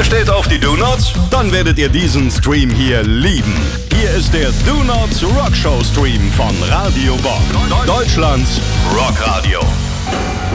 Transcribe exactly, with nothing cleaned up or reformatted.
Ihr steht auf die Do-Nots? Dann werdet ihr diesen Stream hier lieben. Hier ist der Do-Nots Rockshow Stream von Radio Bob. Deutschlands Rockradio.